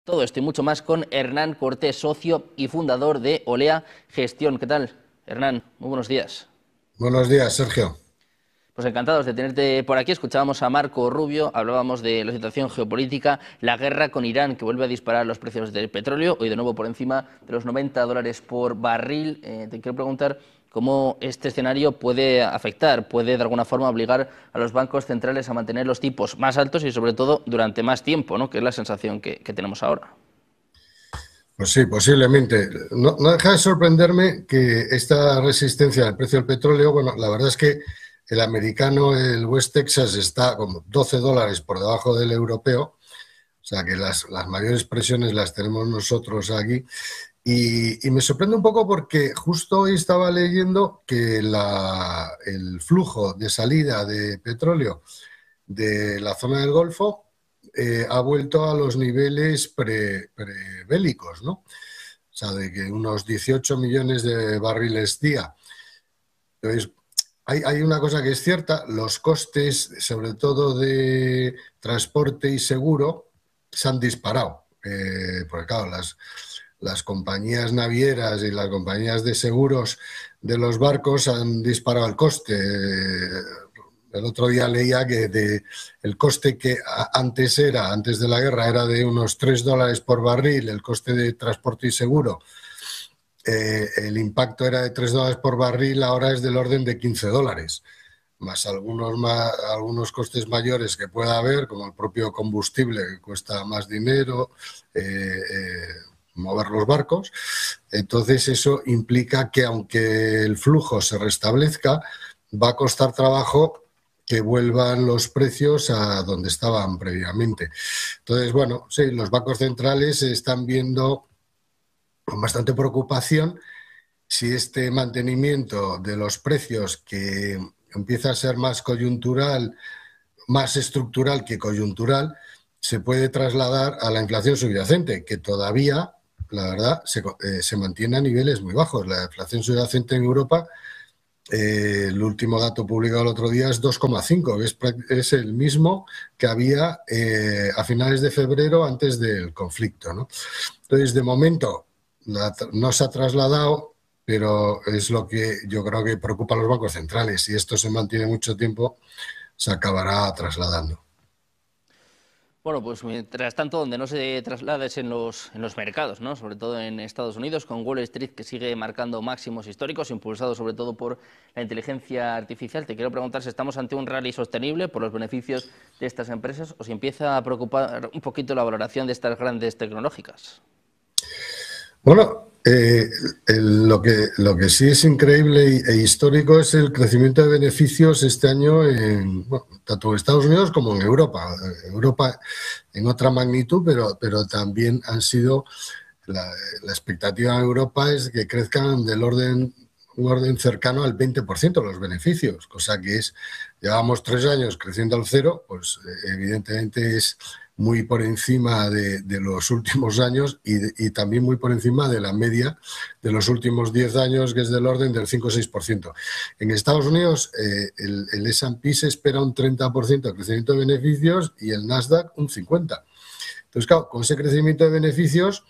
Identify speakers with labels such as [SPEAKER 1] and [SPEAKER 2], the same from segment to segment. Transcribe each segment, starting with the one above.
[SPEAKER 1] Todo esto y mucho más con Hernán Cortés, socio y fundador de Olea Gestión. ¿Qué tal, Hernán? Muy buenos días.
[SPEAKER 2] Buenos días, Sergio.
[SPEAKER 1] Pues encantados de tenerte por aquí. Escuchábamos a Marco Rubio, hablábamos de la situación geopolítica, la guerra con Irán que vuelve a disparar los precios del petróleo, hoy de nuevo por encima de los $90 por barril. Te quiero preguntar cómo este escenario puede afectar, puede de alguna forma obligar a los bancos centrales a mantener los tipos más altos y sobre todo durante más tiempo, ¿no? Que es la sensación que tenemos ahora.
[SPEAKER 2] Pues sí, posiblemente. No deja de sorprenderme que esta resistencia al precio del petróleo, bueno, la verdad es que el americano, el West Texas, está como $12 por debajo del europeo, o sea que las mayores presiones las tenemos nosotros aquí. Y me sorprende un poco porque justo hoy estaba leyendo que el flujo de salida de petróleo de la zona del Golfo ha vuelto a los niveles prebélicos, ¿no? O sea, de que unos 18 millones de barriles día. Entonces, hay una cosa que es cierta, los costes, sobre todo de transporte y seguro, se han disparado. Porque claro, las compañías navieras y las compañías de seguros de los barcos han disparado el coste. El otro día leía que el coste que antes de la guerra, era de unos $3 por barril, el coste de transporte y seguro, el impacto era de $3 por barril, ahora es del orden de $15, más algunos costes mayores que pueda haber, como el propio combustible, que cuesta más dinero, mover los barcos. Entonces eso implica que aunque el flujo se restablezca, va a costar trabajo que vuelvan los precios a donde estaban previamente. Entonces, bueno, sí, los bancos centrales están viendo con bastante preocupación si este mantenimiento de los precios, que empieza a ser más coyuntural, más estructural que coyuntural, se puede trasladar a la inflación subyacente, que todavía, la verdad, se mantiene a niveles muy bajos. La inflación subyacente en Europa, el último dato publicado el otro día es 2,5, que es el mismo que había a finales de febrero, antes del conflicto, ¿no? Entonces, de momento, no se ha trasladado, pero es lo que yo creo que preocupa a los bancos centrales. Si esto se mantiene mucho tiempo, se acabará trasladando.
[SPEAKER 1] Bueno, pues mientras tanto, donde no se traslada es en los mercados, ¿no? Sobre todo en Estados Unidos, con Wall Street que sigue marcando máximos históricos, impulsado sobre todo por la inteligencia artificial. Te quiero preguntar si estamos ante un rally sostenible por los beneficios de estas empresas o si empieza a preocupar un poquito la valoración de estas grandes tecnológicas.
[SPEAKER 2] Bueno, lo que sí es increíble e histórico es el crecimiento de beneficios este año tanto en Estados Unidos como en Europa. Europa en otra magnitud, pero también han sido, la expectativa en Europa es que crezcan un orden cercano al 20% los beneficios, cosa que llevamos 3 años creciendo al cero, pues evidentemente es muy por encima de los últimos años y también muy por encima de la media de los últimos 10 años, que es del orden del 5 o 6%. En Estados Unidos, el S&P se espera un 30% de crecimiento de beneficios y el Nasdaq un 50%. Entonces, claro, con ese crecimiento de beneficios,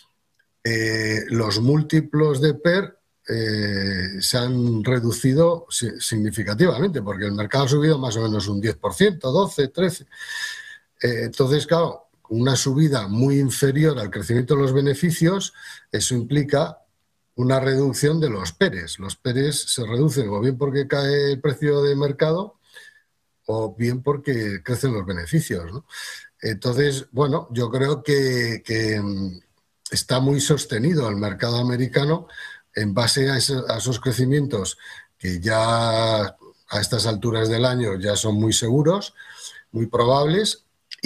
[SPEAKER 2] los múltiplos de PER se han reducido significativamente, porque el mercado ha subido más o menos un 10%, 12, 13%. Entonces, claro, una subida muy inferior al crecimiento de los beneficios, eso implica una reducción de los PERes. Los PERes se reducen o bien porque cae el precio de mercado o bien porque crecen los beneficios, ¿no? Entonces, bueno, yo creo que está muy sostenido el mercado americano en base a esos crecimientos que ya a estas alturas del año ya son muy seguros, muy probables.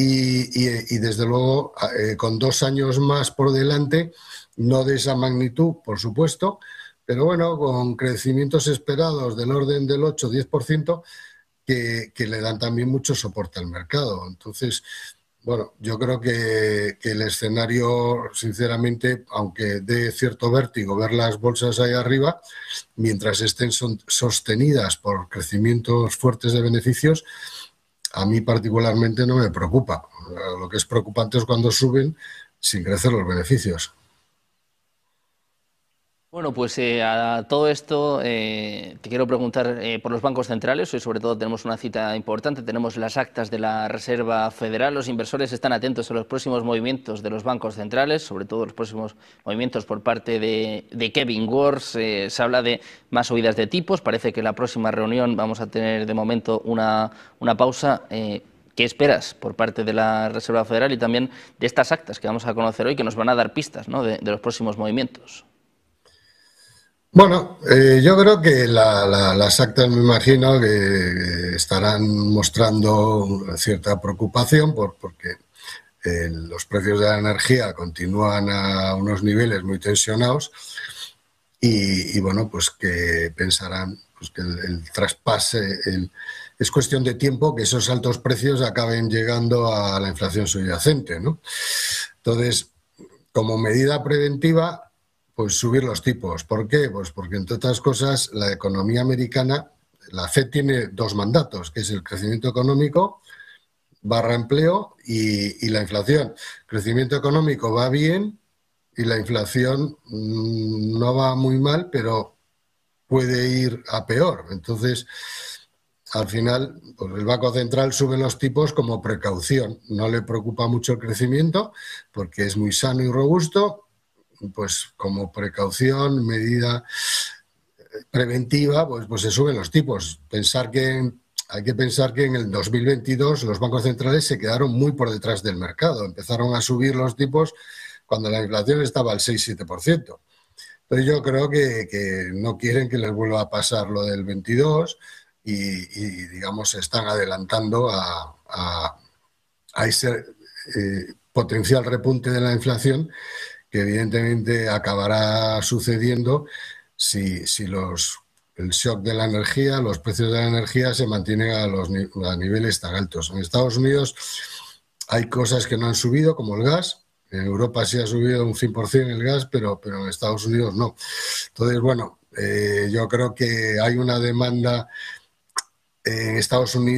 [SPEAKER 2] Y desde luego, con 2 años más por delante, no de esa magnitud, por supuesto, pero bueno, con crecimientos esperados del orden del 8-10%, que le dan también mucho soporte al mercado. Entonces, bueno, yo creo que el escenario, sinceramente, aunque dé cierto vértigo ver las bolsas ahí arriba, mientras estén sostenidas por crecimientos fuertes de beneficios, a mí particularmente no me preocupa. Lo que es preocupante es cuando suben, sin crecer los beneficios.
[SPEAKER 1] Bueno, pues a todo esto te quiero preguntar por los bancos centrales. Hoy sobre todo tenemos una cita importante, tenemos las actas de la Reserva Federal. Los inversores están atentos a los próximos movimientos de los bancos centrales, sobre todo los próximos movimientos por parte de Kevin Warsh. Se habla de más subidas de tipos, parece que en la próxima reunión vamos a tener de momento una pausa. ¿Qué esperas por parte de la Reserva Federal y también de estas actas que vamos a conocer hoy, que nos van a dar pistas, ¿no?, de los próximos movimientos?
[SPEAKER 2] Bueno, yo creo que las actas, me imagino que estarán mostrando cierta preocupación porque los precios de la energía continúan a unos niveles muy tensionados y bueno, pues que pensarán pues que el traspase, es cuestión de tiempo que esos altos precios acaben llegando a la inflación subyacente, ¿no? Entonces, como medida preventiva, pues subir los tipos. ¿Por qué? Pues porque, entre otras cosas, la economía americana, la FED tiene dos mandatos, que es el crecimiento económico / empleo y la inflación. El crecimiento económico va bien y la inflación no va muy mal, pero puede ir a peor. Entonces, al final, pues el Banco Central sube los tipos como precaución. No le preocupa mucho el crecimiento porque es muy sano y robusto. Pues como precaución, medida preventiva, pues se suben los tipos. Hay que pensar que en el 2022 los bancos centrales se quedaron muy por detrás del mercado. Empezaron a subir los tipos cuando la inflación estaba al 6-7%. Entonces yo creo que no quieren que les vuelva a pasar lo del 22 y digamos, se están adelantando a ese potencial repunte de la inflación que evidentemente acabará sucediendo si el shock de la energía, los precios de la energía se mantienen a niveles tan altos. En Estados Unidos hay cosas que no han subido, como el gas. En Europa sí ha subido un 100% el gas, pero en Estados Unidos no. Entonces, bueno, yo creo que hay una demanda en Estados Unidos